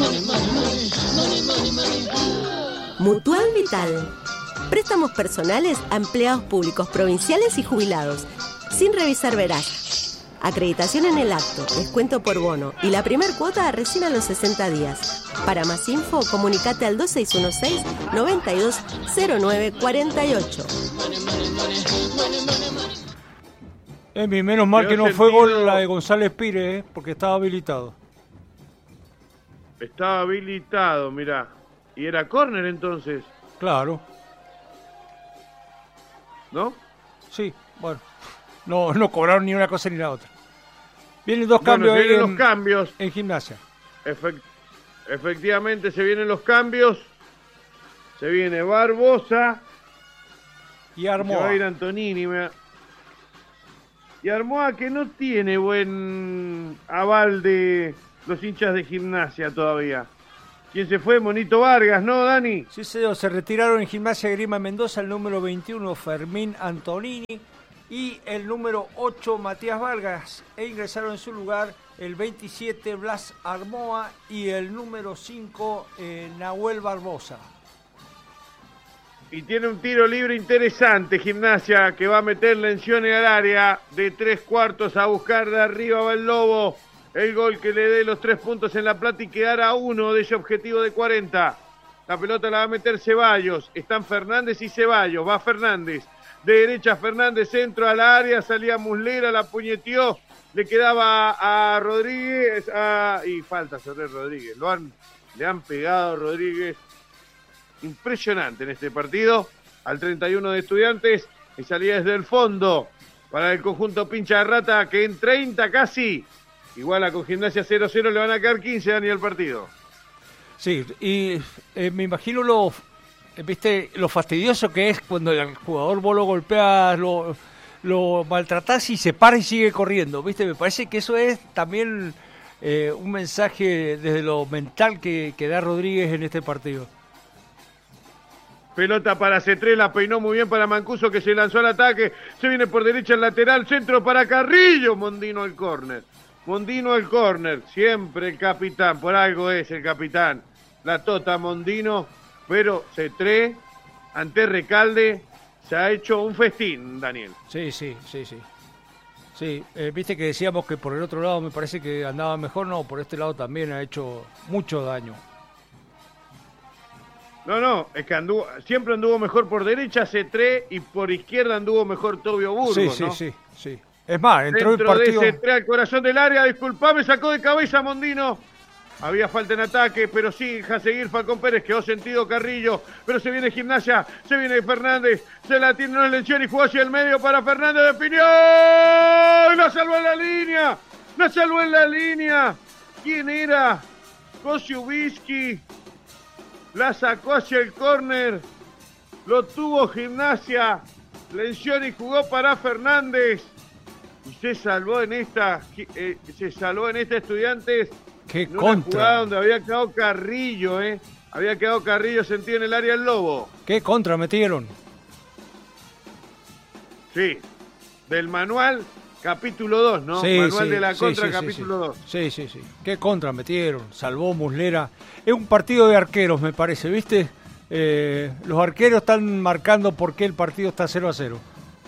Mutual Vital. Préstamos personales a empleados públicos provinciales y jubilados, sin revisar veraz. Acreditación en el acto, descuento por bono y la primer cuota recién a los 60 días. Para más info, comunicate al 2616-920948. Menos mal Quedó que no fue sentido- gol la de González Pires, porque estaba habilitado. Estaba habilitado, mirá. Y era córner entonces, Claro, ¿no? sí, bueno. No cobraron ni una cosa ni la otra. Vienen dos Bueno, cambios se ahí vienen los cambios. en Gimnasia. Efectivamente se vienen los cambios. Se viene Barbosa. Y Se va Armoa. a ir Antonini. Y Armoa que no tiene buen aval de los hinchas de Gimnasia todavía. ¿Quién se fue? Monito Vargas, ¿no, Dani? Sí, señor, se retiraron en Gimnasia Grima Mendoza el número 21 Fermín Antonini y el número 8 Matías Vargas, e ingresaron en su lugar el 27 Blas Armoa y el número 5 Nahuel Barbosa. Y tiene un tiro libre interesante Gimnasia, que va a meter Lencioni al área de 3/4 a buscar de arriba va el Lobo. El gol que le dé los 3 puntos en La Plata y quedar a 1 de ese objetivo de 40. La pelota la va a meter Ceballos. Están Fernández y Ceballos. Va Fernández. De derecha Fernández, centro al área. Salía Muslera, la puñeteó. Le quedaba a Rodríguez. Y falta sobre Rodríguez. Le han pegado a Rodríguez. Impresionante en este partido. Al 31 de Estudiantes. Y salía desde el fondo para el conjunto pincha de rata, que en 30 casi iguala con Gimnasia 0-0, le van a quedar 15 Dani al partido. Sí, y me imagino ¿viste? Lo fastidioso que es cuando el jugador vos lo golpeas, lo maltratás y se para y sigue corriendo, ¿viste? Me parece que eso es también un mensaje desde lo mental que da Rodríguez en este partido. Pelota para C3, la peinó muy bien para Mancuso, que se lanzó al ataque, se viene por derecha el lateral, centro para Carrillo, Mondino al córner. Mondino al córner, siempre el capitán, por algo es el capitán. La tota Mondino, pero C3, ante Recalde, se ha hecho un festín, Daniel. Sí. Sí, viste que decíamos que por el otro lado me parece que andaba mejor, no, por este lado también ha hecho mucho daño. No, es que siempre anduvo mejor por derecha C3 y por izquierda anduvo mejor Tobio Burgos, ¿no? Sí. Es más, entró el Dentro partido. de C3 al corazón del área, disculpame, sacó de cabeza Mondino. Había falta en ataque, pero sí, deja seguir Falcón Pérez, quedó sentido Carrillo, pero se viene Gimnasia, se viene Fernández, se la tiene una Lencioni y jugó hacia el medio para Fernández, definió, ¡y la salvó en la línea! ¿Quién era? Kosiubiski, la sacó hacia el córner, lo tuvo Gimnasia, Lencioni jugó para Fernández, y se salvó en esta Estudiantes. ¡Qué en una contra! jugada donde había quedado Carrillo, había quedado Carrillo sentido en el área el Lobo. ¡Qué contra metieron! Sí, del manual capítulo 2, ¿no? Sí, Manual sí, de la sí, contra sí, capítulo 2. Sí. ¡Qué contra metieron! Salvó Muslera. Es un partido de arqueros, me parece, ¿viste? Los arqueros están marcando por qué el partido está 0-0.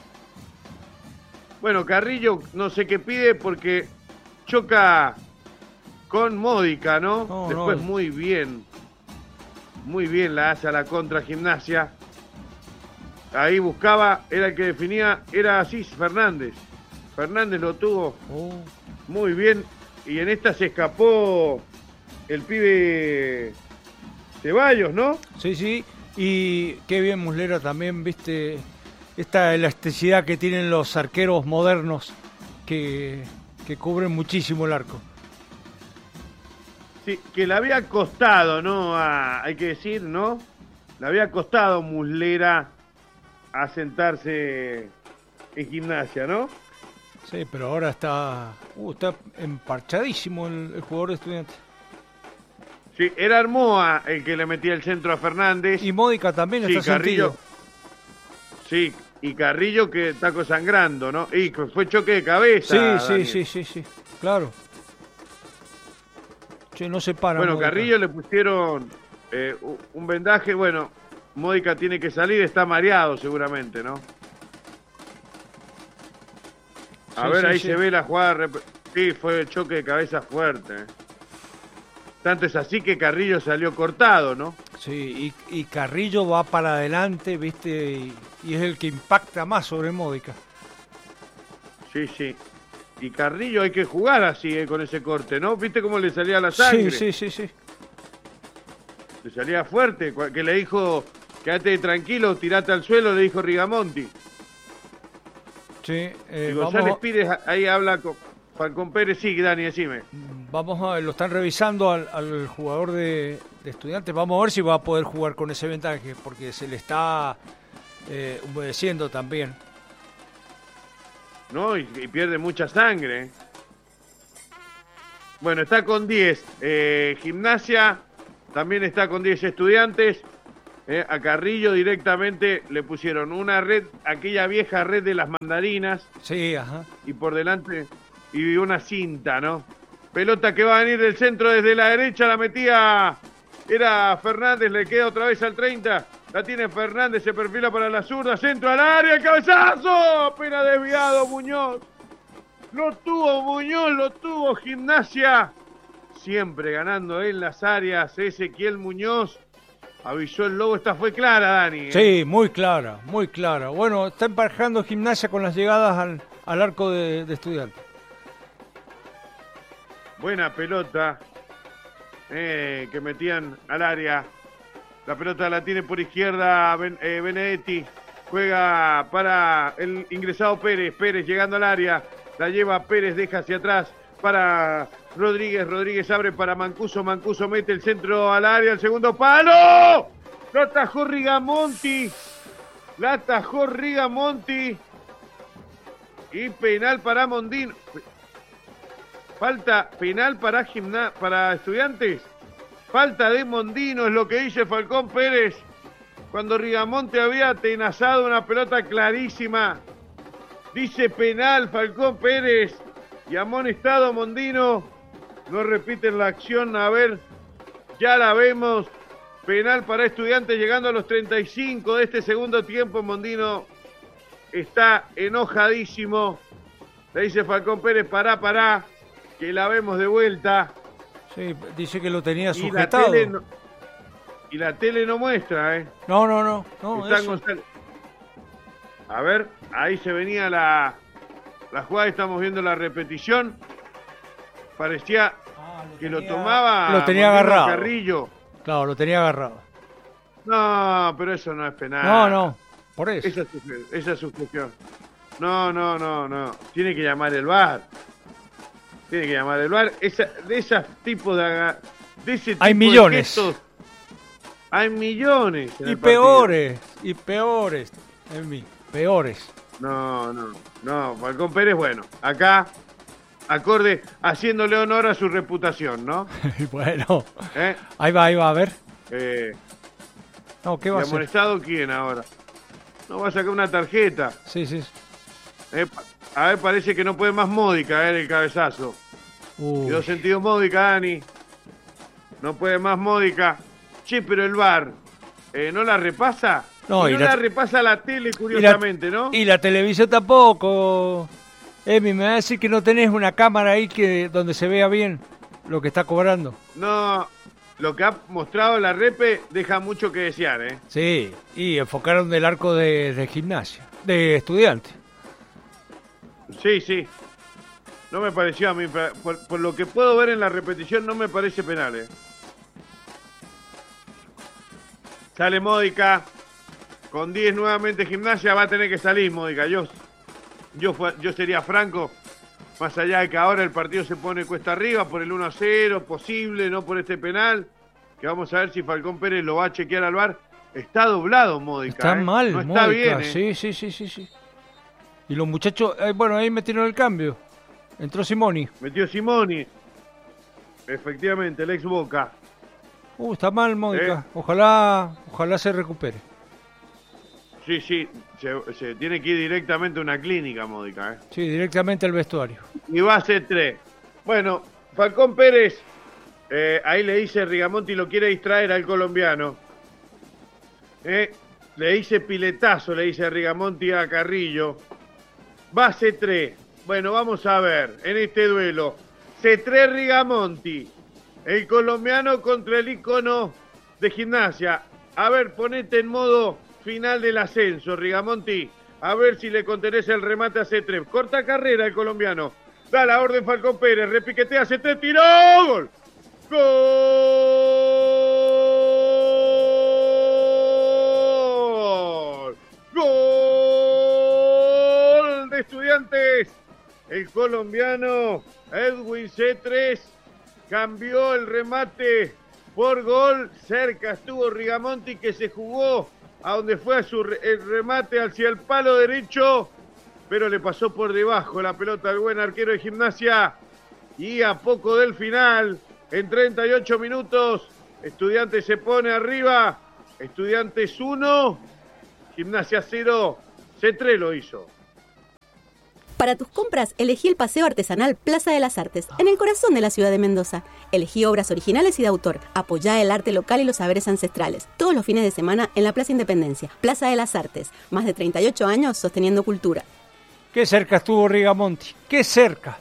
Bueno, Carrillo no sé qué pide porque choca con Módica, ¿no? No, Después no. muy bien la hace a la contra Gimnasia. Ahí buscaba, era el que definía, era así Fernández. Fernández lo tuvo muy bien y en esta se escapó el pibe Ceballos, ¿no? Sí, y qué bien Muslera también, ¿viste? Esta elasticidad que tienen los arqueros modernos que cubren muchísimo el arco. Sí, que le había costado, ¿no? Hay que decir, ¿no? Le había costado Muslera asentarse en Gimnasia, ¿no? Sí, pero ahora está emparchadísimo el jugador de Estudiantes. Sí, era Armoa el que le metía el centro a Fernández. Y Módica también sí, está Carrillo. sentido. Sí, y Carrillo que está sangrando, ¿no? Y fue choque de cabeza. Sí, claro. Che, no se para. Bueno, Módica. Carrillo le pusieron un vendaje, bueno, Módica tiene que salir, está mareado seguramente, ¿no? A ver, ahí se ve la jugada. Sí, fue choque de cabeza fuerte. Tanto es así que Carrillo salió cortado, ¿no? Sí, y Carrillo va para adelante, ¿viste? Y es el que impacta más sobre Módica. Sí, sí. Y Carrillo hay que jugar así, con ese corte, ¿no? ¿Viste cómo le salía la sangre? Sí. Le salía fuerte, que le dijo, quédate tranquilo, tirate al suelo, le dijo Rigamonti. Sí, Y González Pires ahí habla con Falcón Pérez. Sí, Dani, decime. lo están revisando al jugador de Estudiantes. Vamos a ver si va a poder jugar con ese vendaje, porque se le está humedeciendo también. ¿No? Y pierde mucha sangre. Bueno, está con 10 Gimnasia, también está con 10 Estudiantes. A Carrillo directamente le pusieron una red, aquella vieja red de las mandarinas. Sí, ajá. Y por delante, y una cinta, ¿no? Pelota que va a venir del centro desde la derecha, la metía, era Fernández, le queda otra vez al 30. La tiene Fernández, se perfila para la zurda, centro al área, el cabezazo, apenas desviado Muñoz. Lo tuvo Gimnasia. Siempre ganando en las áreas, Ezequiel Muñoz. Avisó el Lobo, esta fue clara, Dani. Sí, muy clara, muy clara. Bueno, está emparejando Gimnasia con las llegadas al arco de Estudiantes. Buena pelota que metían al área. La pelota la tiene por izquierda Benedetti. Juega para el ingresado Pérez. Pérez llegando al área. La lleva Pérez, deja hacia atrás para Rodríguez. Rodríguez abre para Mancuso. Mancuso mete el centro al área. El segundo palo. Lo atajó Rigamonti. Y penal para Mondino. Falta penal para Estudiantes. Falta de Mondino es lo que dice Falcón Pérez. Cuando Rigamonti había atenazado una pelota clarísima. Dice penal Falcón Pérez. Y amonestado Mondino. No repiten la acción. A ver, ya la vemos. Penal para Estudiantes llegando a los 35 de este segundo tiempo. Mondino está enojadísimo. Le dice Falcón Pérez, pará. Que la vemos de vuelta. Sí, dice que lo tenía sujetado. Y la tele no muestra, No. A ver, ahí se venía la jugada, estamos viendo la repetición. Parecía que lo tomaba. Lo tenía agarrado. Carrillo. Claro, lo tenía agarrado. No, pero eso no es penal. No, por eso. Esa es sujeción. No. Tiene que llamar el VAR. De ese tipo de hay millones. De gestos, hay millones. Y peores. Peores. No. Falcón Pérez, bueno, acá, acorde, haciéndole honor a su reputación, ¿no? Bueno. Ahí va, a ver. No, ¿qué va a hacer? ¿Amonestado quién ahora? No, va a sacar una tarjeta. Sí. A ver, parece que no puede más Módica, el cabezazo. Quedó sentido Módica, Dani. No puede más Módica. Che, pero el VAR, ¿no la repasa? No, la repasa la tele, curiosamente, ¿no? Y la televisión tampoco. Emi, me va a decir que no tenés una cámara ahí donde se vea bien lo que está cobrando. No, lo que ha mostrado la repe deja mucho que desear, ¿eh? Sí, y enfocaron del arco de Gimnasia, de Estudiantes. Sí. No me pareció a mí, por lo que puedo ver en la repetición, no me parece penal, ¿eh? Sale Módica, con 10 nuevamente Gimnasia, va a tener que salir Módica. Yo sería franco, más allá de que ahora el partido se pone cuesta arriba por el 1-0, posible, no por este penal, que vamos a ver si Falcón Pérez lo va a chequear al VAR. Está doblado Módica. Está mal, no está Módica. Bien, Sí. Y los muchachos, ahí metieron el cambio. Entró Simoni. Metió Simoni. Efectivamente, el ex Boca. Está mal Módica. Ojalá se recupere. Sí. Se tiene que ir directamente a una clínica, Módica, ¿eh? Sí, directamente al vestuario. Y base 3. Bueno, Falcón Pérez, ahí le dice Rigamonti, lo quiere distraer al colombiano. Le dice piletazo, le dice Rigamonti a Carrillo. Base 3. Bueno, vamos a ver, en este duelo. C3 Rigamonti, el colombiano contra el ícono de Gimnasia. A ver, ponete en modo final del ascenso, Rigamonti. A ver si le contenés el remate a C3. Corta carrera el colombiano. Da la orden Falcón Pérez. Repiquetea C3. ¡Tiró! ¡Gol! ¡Gol! ¡Gol de Estudiantes! El colombiano Edwin C3 cambió el remate por gol. Cerca estuvo Rigamonti, que se jugó a donde fue el remate hacia el palo derecho, pero le pasó por debajo la pelota al buen arquero de Gimnasia. Y a poco del final, en 38 minutos, Estudiantes se pone arriba. Estudiantes 1, Gimnasia 0, C3 lo hizo. Para tus compras, elegí el Paseo Artesanal Plaza de las Artes, en el corazón de la ciudad de Mendoza. Elegí obras originales y de autor. Apoyá el arte local y los saberes ancestrales. Todos los fines de semana en la Plaza Independencia. Plaza de las Artes. Más de 38 años sosteniendo cultura. Qué cerca estuvo Rigamonti. Qué cerca.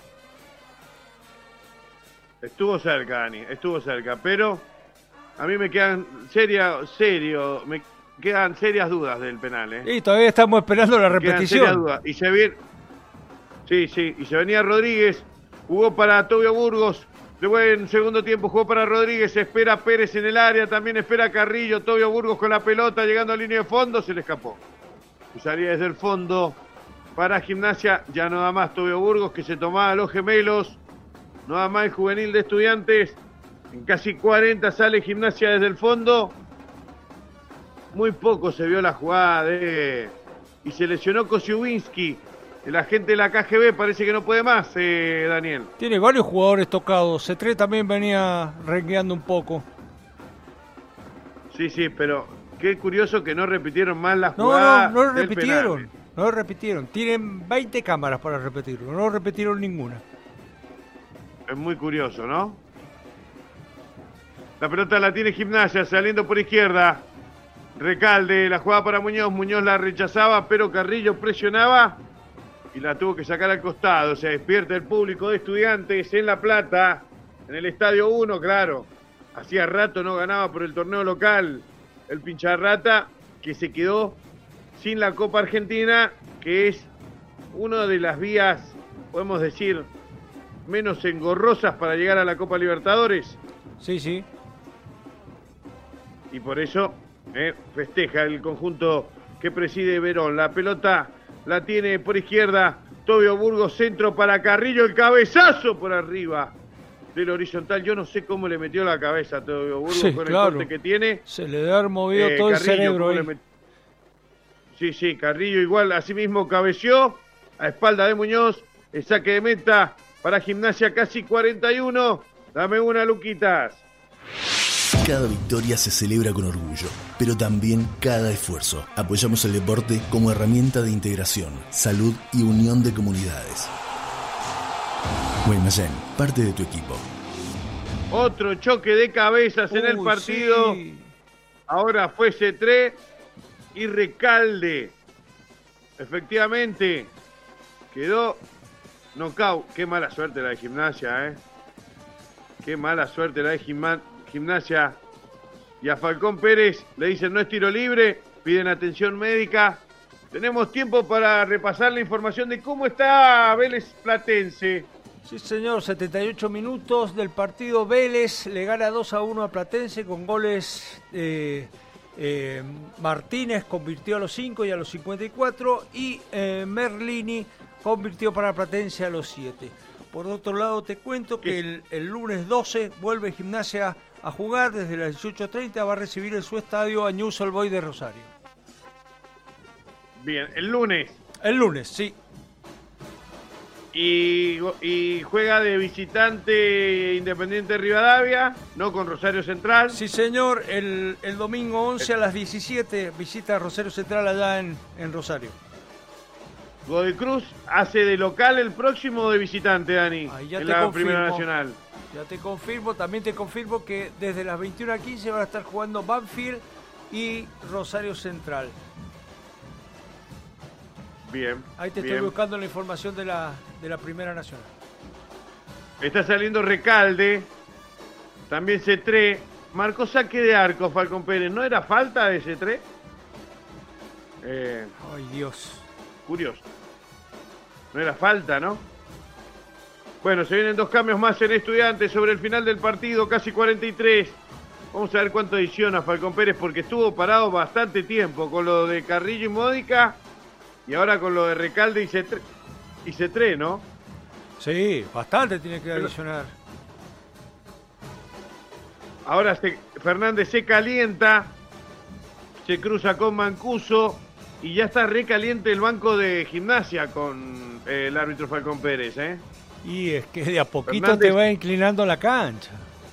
Estuvo cerca, Dani. Estuvo cerca. Pero a mí me quedan me quedan serias dudas del penal, ¿eh? Y todavía estamos esperando la repetición. Y se viene... Sí, y se venía Rodríguez, jugó para Tobio Burgos, luego en segundo tiempo jugó para Rodríguez, espera Pérez en el área, también espera Carrillo, Tobio Burgos con la pelota, llegando a línea de fondo, se le escapó. Y salía desde el fondo para Gimnasia, ya no da más Tobio Burgos, que se tomaba los gemelos, no da más el juvenil de Estudiantes, en casi 40 sale Gimnasia desde el fondo, muy poco se vio la jugada y se lesionó Kosiuwinski. El agente de la KGB parece que no puede más, Daniel. Tiene varios jugadores tocados. C3 también venía rengueando un poco. Sí, pero qué curioso que no repitieron más la jugada. No lo repitieron. No lo repitieron. Tienen 20 cámaras para repetirlo. No repitieron ninguna. Es muy curioso, ¿no? La pelota la tiene Gimnasia, saliendo por izquierda. Recalde, la jugada para Muñoz. Muñoz la rechazaba, pero Carrillo presionaba y la tuvo que sacar al costado. Se despierta el público de Estudiantes en La Plata, en el Estadio 1, claro. Hacía rato no ganaba por el torneo local el Pincharrata, que se quedó sin la Copa Argentina, que es una de las vías, podemos decir, menos engorrosas para llegar a la Copa Libertadores. Sí. Y por eso festeja el conjunto que preside Verón. La pelota la tiene por izquierda Tobio Burgos, centro para Carrillo, el cabezazo por arriba del horizontal. Yo no sé cómo le metió la cabeza a Tobio Burgos con el corte que tiene. Se le debe haber movido todo Carrillo, el cerebro ahí. Sí, Carrillo igual, así mismo cabeció a espalda de Muñoz. El saque de meta para Gimnasia, casi 41. Dame una, Luquitas. Cada victoria se celebra con orgullo, pero también cada esfuerzo. Apoyamos el deporte como herramienta de integración, salud y unión de comunidades. Guaymallén, parte de tu equipo. Otro choque de cabezas en el partido. Sí. Ahora fue C3 y Recalde. Efectivamente, quedó nocaut. Qué mala suerte la de Gimnasia, Qué mala suerte la de Gimnasia. Y a Falcón Pérez le dicen no es tiro libre, piden atención médica. Tenemos tiempo para repasar la información de cómo está Vélez Platense. Sí, señor, 78 minutos del partido. Vélez le gana 2-1 a Platense con goles. Martínez convirtió a los 5 y a los 54 y Merlini convirtió para Platense a los 7. Por otro lado, te cuento que el lunes 12 vuelve Gimnasia a jugar desde las 18:30, va a recibir en su estadio a Newell's Old Boys de Rosario. Bien, el lunes. El lunes, sí. Y juega de visitante Independiente Rivadavia, no con Rosario Central. Sí, señor, el domingo 11 a las 17 visita a Rosario Central allá en Rosario. Godoy Cruz hace de local el próximo de visitante, Dani, en la Primera Nacional. Ya te confirmo, también te confirmo que desde las 21:15 van a estar jugando Banfield y Rosario Central. Bien. Ahí te estoy buscando la información de la Primera Nacional. Está saliendo Recalde, también C3, marcó saque de arco Falcón Pérez. ¿No era falta de C3? Ay, Dios. Curioso. No era falta, ¿no? Bueno, se vienen 2 cambios más en Estudiantes sobre el final del partido, casi 43. Vamos a ver cuánto adiciona Falcón Pérez, porque estuvo parado bastante tiempo con lo de Carrillo y Módica, y ahora con lo de Recalde y Cetré, ¿no? Sí, bastante tiene que adicionar. Ahora Fernández se calienta, se cruza con Mancuso, y ya está recaliente el banco de Gimnasia con el árbitro Falcón Pérez, ¿eh? Y es que de a poquito Fernández te va inclinando la cancha.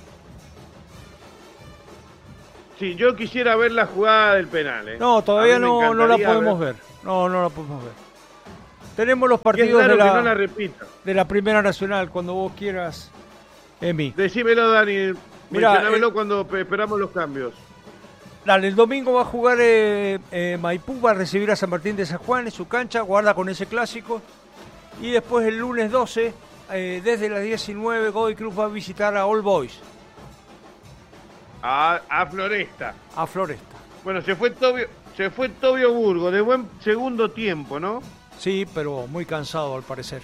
Sí, yo quisiera ver la jugada del penal, ¿eh? No, todavía A mí me no la encantaría podemos ver. No la podemos ver. Tenemos los Y es partidos raro que no la repita. de la Primera Nacional, cuando vos quieras, Emi. Decímelo, Dani. Mirá, Mencionámelo cuando esperamos los cambios. Dale, el domingo va a jugar Maipú, va a recibir a San Martín de San Juan en su cancha, guarda con ese clásico. Y después el lunes 12, desde las 19, Godoy Cruz va a visitar a All Boys. A Floresta. A Floresta. Bueno, se fue Tobio Burgo, de buen segundo tiempo, ¿no? Sí, pero muy cansado al parecer.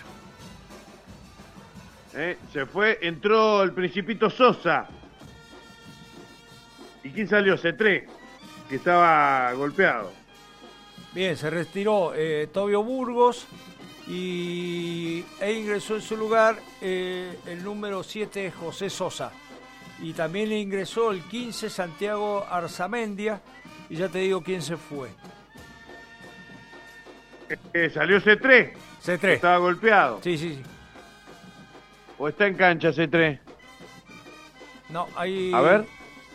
Se fue, entró el Principito Sosa. ¿Y quién salió? Cetré, que estaba golpeado. Bien, se retiró Tobio Burgos e ingresó en su lugar el número 7, José Sosa. Y también ingresó el 15, Santiago Arzamendia. Y ya te digo quién se fue. Salió C3. C3. Estaba golpeado. Sí. ¿O está en cancha C3? No, ahí... A ver.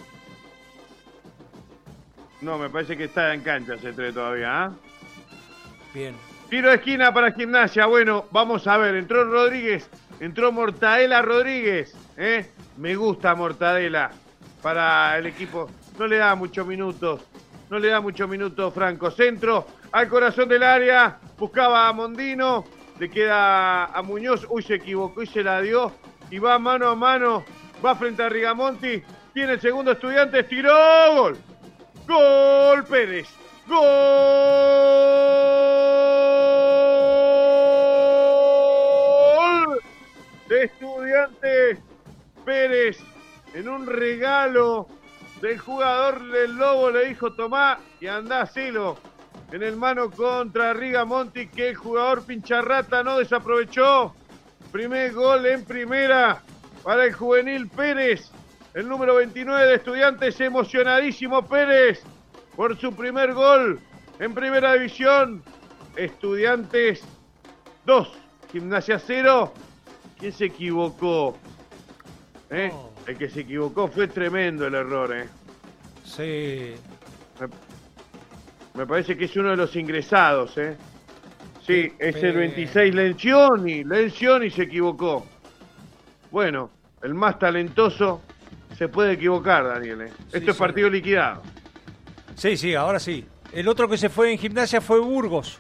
No, me parece que está en cancha C3 todavía, ¿ah? Bien. Tiro de esquina para Gimnasia. Bueno, vamos a ver. Entró Rodríguez. Entró Mortadela Rodríguez. Me gusta Mortadela para el equipo. No le da muchos minutos. Franco. Centro al corazón del área. Buscaba a Mondino. Le queda a Muñoz. Uy, se equivocó y se la dio. Y va mano a mano. Va frente a Rigamonti. Tiene el segundo Estudiantes. Tiró. Gol. Gol Pérez. Gol de Estudiantes. Pérez en un regalo del jugador del Lobo le dijo tomá y andá hacelo en el mano contra Rigamonti, que el jugador pincharrata no desaprovechó. Primer gol en primera para el juvenil Pérez, el número 29 de Estudiantes. Emocionadísimo Pérez por su primer gol en primera división. Estudiantes 2, Gimnasia 0. ¿Quién se equivocó? El que se equivocó fue tremendo el error, Sí. Me parece que es uno de los ingresados, Sí, es el 26, Lencioni se equivocó. Bueno, el más talentoso se puede equivocar, Daniel, Esto es partido liquidado. Sí, ahora sí. El otro que se fue en Gimnasia fue Burgos.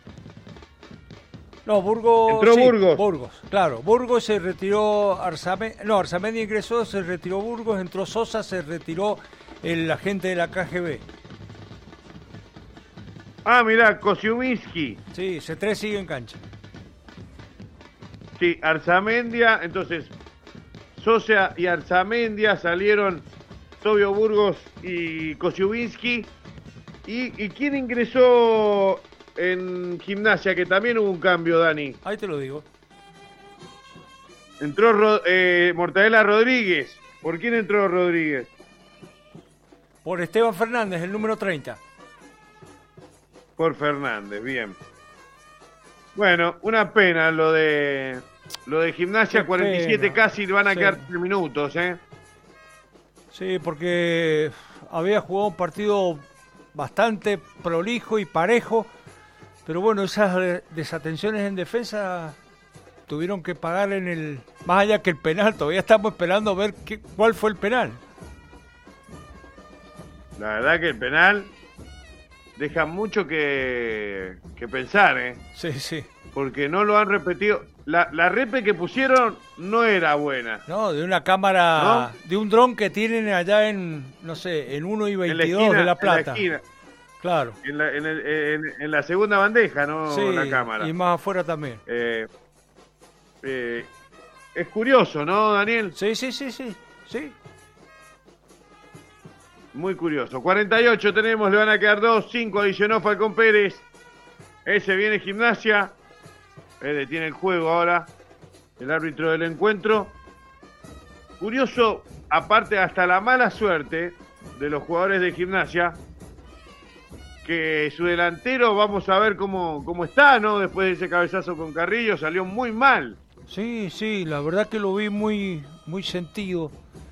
No, Burgos... Entró Burgos. Burgos, claro. Burgos se retiró Arzamendi ingresó, se retiró Burgos, entró Sosa, se retiró el agente de la KGB. Mirá, Kosiuminski. Sí, C3 sigue en cancha. Sí, Arzamendia, entonces Sosa y Arzamendia salieron, Tobio Burgos y Kosiuminski. ¿Y quién ingresó en Gimnasia? Que también hubo un cambio, Dani. Ahí te lo digo. Entró Mortadela Rodríguez. ¿Por quién entró Rodríguez? Por Esteban Fernández, el número 30. Por Fernández, bien. Bueno, una pena lo de Gimnasia. Qué 47 pena. casi, van a Sí. quedar 3 minutos, Sí, porque había jugado un partido bastante prolijo y parejo, pero bueno, esas desatenciones en defensa tuvieron que pagar en el... Más allá que el penal, todavía estamos esperando a ver cuál fue el penal. La verdad que el penal deja mucho que pensar, Sí. porque no lo han repetido. La repe que pusieron no era buena. No, de una cámara, de un dron que tienen allá en, no sé, en 1 y 22 de La Plata. En la esquina. Claro. En la segunda bandeja, ¿no? Sí, La cámara. y más afuera también. Es curioso, ¿no, Daniel? Sí. Muy curioso. 48 tenemos, le van a quedar 2, 5 adicionó Falcón Pérez. Ese viene Gimnasia. Detiene el juego ahora el árbitro del encuentro. Curioso, aparte hasta la mala suerte de los jugadores de Gimnasia, que su delantero, vamos a ver cómo está, ¿no? Después de ese cabezazo con Carrillo, salió muy mal. Sí, la verdad que lo vi muy sentido,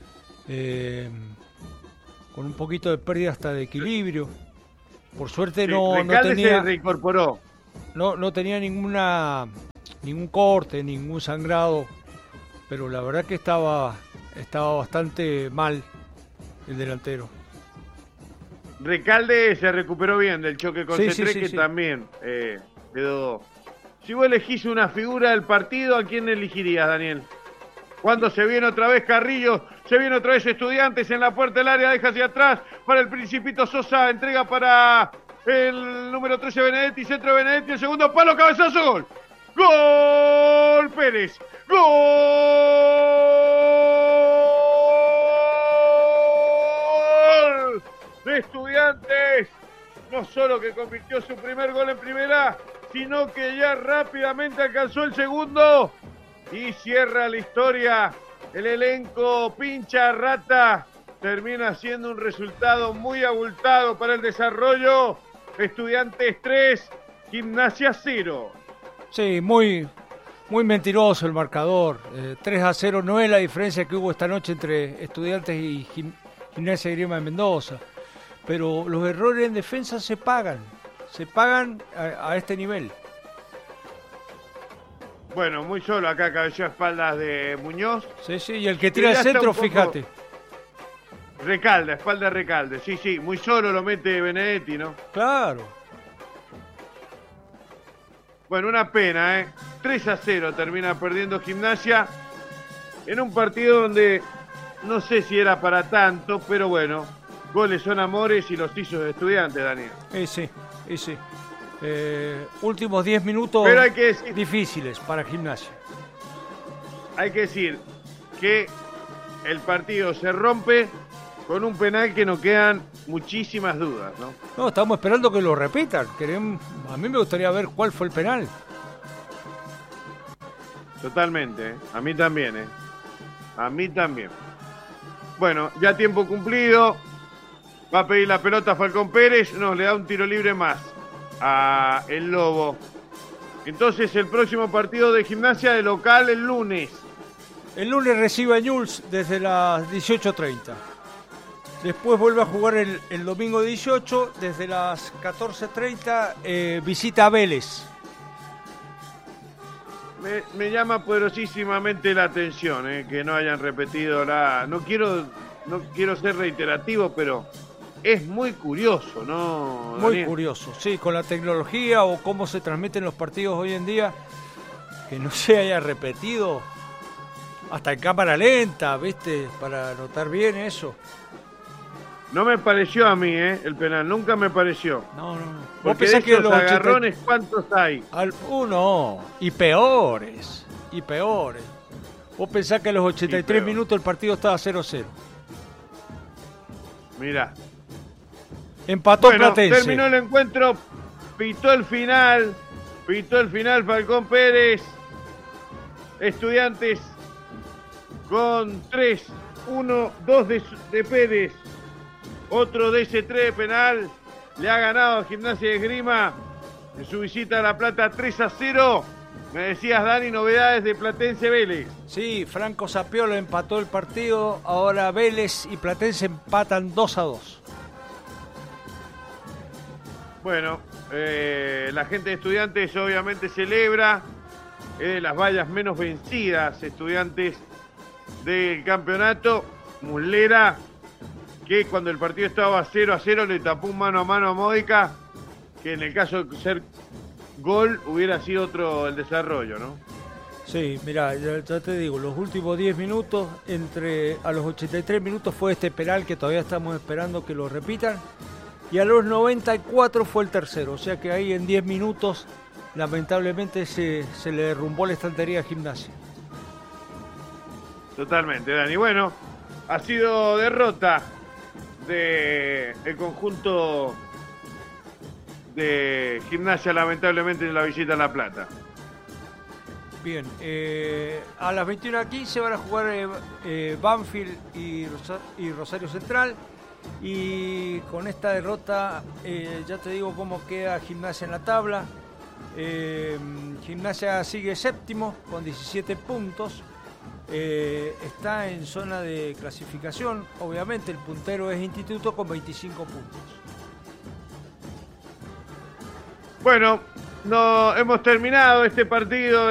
con un poquito de pérdida hasta de equilibrio. Por suerte no tenía... se reincorporó. No tenía ningún corte, ningún sangrado, pero la verdad que estaba bastante mal el delantero. Recalde se recuperó bien del choque con C3, que también quedó. Si vos elegís una figura del partido, ¿a quién elegirías, Daniel? Cuando se viene otra vez Carrillo, se viene otra vez Estudiantes en la puerta del área, deja hacia atrás para el Principito Sosa, entrega para el número 13 Benedetti, centro de Benedetti, el segundo palo, cabezazo, gol. ¡Gol, Pérez! ¡Gol de Estudiantes! No solo que convirtió su primer gol en primera, sino que ya rápidamente alcanzó el segundo y cierra la historia. El elenco pincha rata termina siendo un resultado muy abultado para el desarrollo. Estudiantes 3, Gimnasia 0. Sí, muy mentiroso el marcador. 3-0 no es la diferencia que hubo esta noche entre Estudiantes y Gimnasia y Grima de Mendoza. Pero los errores en defensa se pagan a este nivel. Bueno, muy solo acá cabeceó a espaldas de Muñoz. Sí, y el que tira el centro, fíjate. Recalde, espalda de Recalde, sí, muy solo lo mete Benedetti, ¿no? Claro. Bueno, una pena, 3-0 termina perdiendo Gimnasia en un partido donde no sé si era para tanto, pero bueno, goles son amores y los hizo de Estudiantes, Daniel. Sí. Últimos 10 minutos pero hay que decir, difíciles para Gimnasia. Hay que decir que el partido se rompe con un penal que nos quedan muchísimas dudas, ¿no? No, estamos esperando que lo repitan. A mí me gustaría ver cuál fue el penal. Totalmente, a mí también, A mí también. Bueno, ya tiempo cumplido. Va a pedir la pelota Falcón Pérez. No, le da un tiro libre más a el Lobo. Entonces el próximo partido de Gimnasia de local el lunes. El lunes recibe a Newell's desde las 18:30. Después vuelve a jugar el domingo 18, desde las 14:30, visita a Vélez. Me llama poderosísimamente la atención que no hayan repetido la... No quiero ser reiterativo, pero es muy curioso, ¿no, Daniel? Muy curioso, sí, con la tecnología o cómo se transmiten los partidos hoy en día, que no se haya repetido hasta en cámara lenta, ¿viste? Para notar bien eso. No me pareció a mí, el penal, nunca me pareció. No. Porque de esos agarrones, ¿cuántos hay? Uno, y peores. Vos pensás que a los 83 minutos el partido estaba 0-0. Mirá. Empató Platense. Terminó el encuentro, pitó el final Falcón Pérez. Estudiantes con 3, 1, 2 de Pérez. Otro de ese 3 de penal. Le ha ganado a Gimnasia de Esgrima en su visita a La Plata 3-0. Me decías, Dani, novedades de Platense Vélez. Sí, Franco Sapiola empató el partido. Ahora Vélez y Platense empatan 2-2. Bueno, la gente de Estudiantes obviamente celebra. Es de las vallas menos vencidas, Estudiantes del campeonato. Muslera, que cuando el partido estaba 0-0 le tapó un mano a mano a Módica, que en el caso de ser gol hubiera sido otro el desarrollo, ¿no? Sí, mirá, ya te digo, los últimos 10 minutos, a los 83 minutos fue este penal que todavía estamos esperando que lo repitan. y a los 94 fue el tercero. O sea que ahí en 10 minutos lamentablemente se le derrumbó la estantería a Gimnasia. Totalmente, Dani. Bueno, ha sido derrota del conjunto de Gimnasia, lamentablemente, en la visita a La Plata. Bien, a las 21:15 van a jugar Banfield y Rosario Central. Y con esta derrota, ya te digo cómo queda Gimnasia en la tabla. Gimnasia sigue séptimo con 17 puntos. Está en zona de clasificación. Obviamente el puntero es Instituto con 25 puntos. Bueno, no hemos terminado este partido.